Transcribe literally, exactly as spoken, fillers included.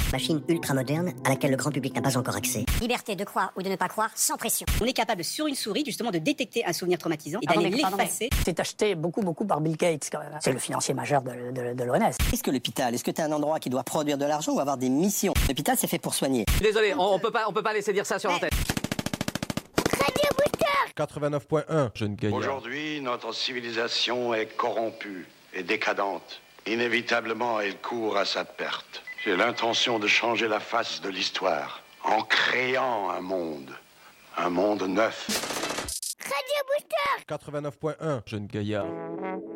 Machine ultra moderne à laquelle le grand public n'a pas encore accès. Liberté de croire ou de ne pas croire sans pression. On est capable sur une souris justement de détecter un souvenir traumatisant et d'aller l'effacer. C'est acheté beaucoup beaucoup par Bill Gates quand même. C'est le financier majeur de, de, de l'O M S. Est-ce que l'hôpital, est-ce que t'es un endroit qui doit produire de l'argent ou avoir des missions? L'hôpital c'est fait pour soigner. Désolé, on, on peut pas on peut pas laisser dire ça sur l'antenne. quatre-vingt-neuf point un, jeune gaillard. Aujourd'hui, notre civilisation est corrompue et décadente. Inévitablement, elle court à sa perte. J'ai l'intention de changer la face de l'histoire en créant un monde. Un monde neuf. quatre-vingt-neuf point un, jeune gaillard.